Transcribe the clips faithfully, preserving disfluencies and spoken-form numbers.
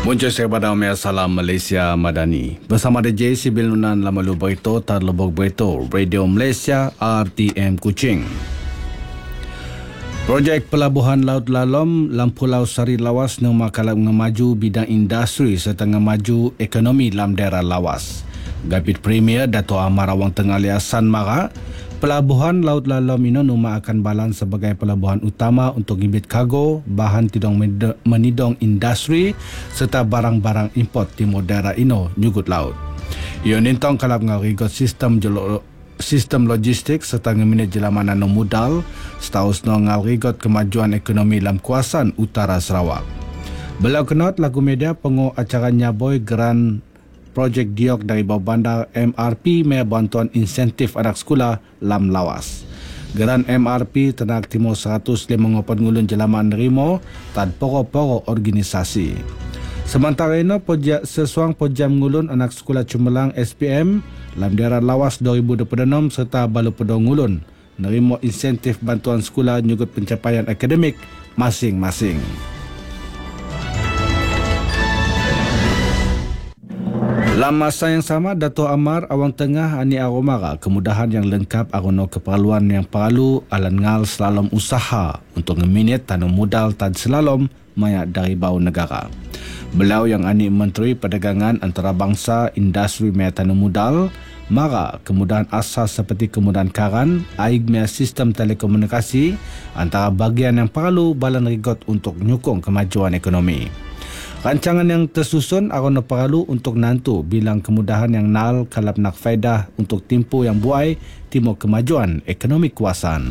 Muncul saya pada Umar Salam Malaysia Madani. Bersama D J Sibil Nunan Lamalu Berito Tarlobok Berito Radio Malaysia R T M Kuching. Projek Pelabuhan Laut Lalom Lampulau Sari Lawas Nama Kalap Ngemaju Bidang Industri serta Ngemaju Ekonomi dalam daerah Lawas. Gapit Premier Dato' Amar Awang Tengah Liasan Mara, Pelabuhan Laut Lalom ini Numa akan balan sebagai pelabuhan utama untuk ngibit kargo, bahan tidong menidong industri serta barang-barang import timur daerah ino nyugut laut. Ia nintong kalap ngarigot sistem jelo, sistem logistik serta ngeminit jelamanan modal setaus no ngarigot kemajuan ekonomi dalam kawasan utara Sarawak. Belau kenot lagu media pengu acara Nyaboy Grand Projek Diok dari bawah bandar M R P mea bantuan insentif anak sekolah lam Lawas. Geran M R P tenak timur seratus lima ngopan ngulun jelaman nerimo tad poro-poro organisasi. Sementara ini poja, sesuang pojam ngulun anak sekolah Cumelang S P M lam daerah Lawas dua ribu dua puluh enam serta balu pedong ngulun nerimo insentif bantuan sekolah nyugut pencapaian akademik masing-masing. Dalam masa yang sama, Dato' Amar Awang Tengah Ani Aromara kemudahan yang lengkap arono keperluan yang perlu alan ngal slalom usaha untuk ngeminit tanam modal tad slalom maya dari bau negara. Beliau yang Ani Menteri Perdagangan Antarabangsa Industri maya tanam modal, mara kemudahan asas seperti kemudahan karan, aig maya sistem telekomunikasi antara bagian yang perlu balan rigot untuk nyukung kemajuan ekonomi. Rancangan yang tersusun arono perlu untuk nantu bilang kemudahan yang nal kalap nak faedah untuk timpu yang buai timur kemajuan ekonomi kawasan.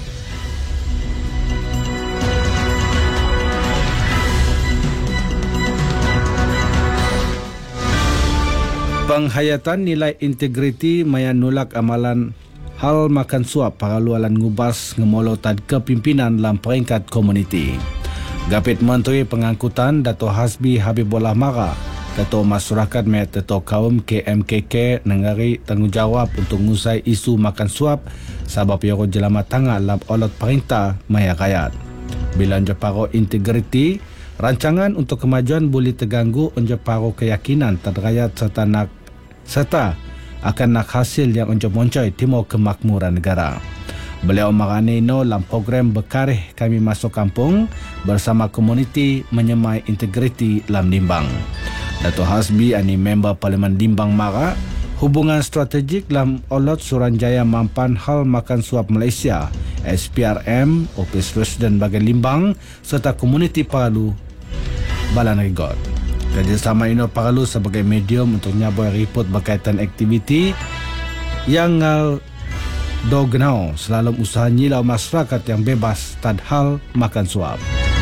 Penghayatan nilai integriti maya nolak amalan hal makan suap perlu alan ngubas ngemolo tad kepimpinan dalam peringkat komuniti. Gapit Menteri Pengangkutan Dato' Hasbi Habibullah Mara, Dato' Masyarakat Mea Dato' Kaum K M K K nengari tanggungjawab untuk ngusai isu makan suap sabab yoro jelama tangga dalam olot perintah maya rakyat. Bila njeparo integriti, rancangan untuk kemajuan boleh terganggu njeparo keyakinan tad rakyat serta nak serta akan nak hasil yang njep moncoi timur kemakmuran negara. Beliau marane no dalam program Bekarih Kami Masuk Kampung bersama komuniti menyemai integriti dalam Limbang. Dato' Hasbi ani member Parlimen Limbang Mara, hubungan strategik dalam olot Suranjaya Mampan Hal Makan Suap Malaysia, S P R M, Office Presiden bagian Limbang serta komuniti Paralu Balan Rigot. Kerjasama ini Paralu sebagai medium untuk nyaboy report berkaitan aktiviti yang ngal dognau selalu usaha nyilau masyarakat yang bebas tad hal makan suap.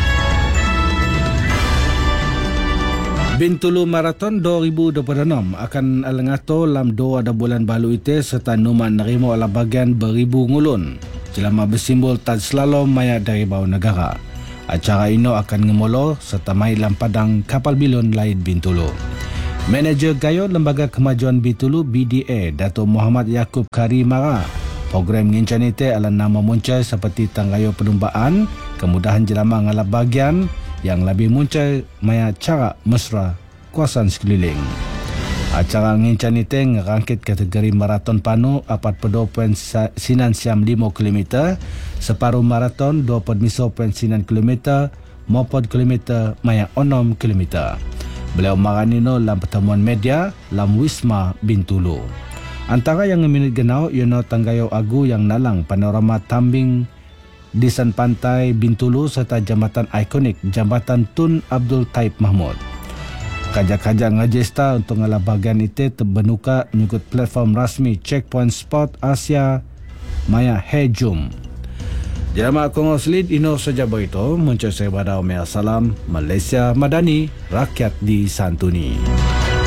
Bintulu Marathon dua ribu dua puluh enam akan alengato dalam dua ada bulan balu ite serta numan nerimo ala bagian beribu ngulun jelama bersimbol tad slalom maya dari bawah negara. Acara ini akan ngemolo serta mai dalam padang kapal bilon lain Bintulu. Manager Gayo Lembaga Kemajuan Bintulu B D A Dato' Muhammad Yaakob Karimara, program ngincan itu adalah nama muncul seperti tanggayo penumbaan, kemudahan jelama ngalap bagian yang lebih muncul maya cara mesra kawasan sekeliling. Acara ngincan itu ngerangkit kategori maraton panu empat puluh dua poin sembilan lima kilometer, separuh maraton dua puluh sembilan kilometer, maupun kilometer maya enam kilometer. Beliau maranino dalam pertemuan media dalam Wisma Bintulu. Antara yang minit genau ialah tanggayo agu yang nalang panorama tambing desain pantai Bintulu serta jambatan ikonik Jambatan Tun Abdul Taib Mahmud. Kajak-kajak ngajesta untuk ngalah bagian itu terbenuka nyukut platform rasmi Checkpoint Spot Asia Maya Hejum. Jamaah Kongos Lead ino saja berito muncul saya pada Umar Salam Malaysia Madani, rakyat disantuni.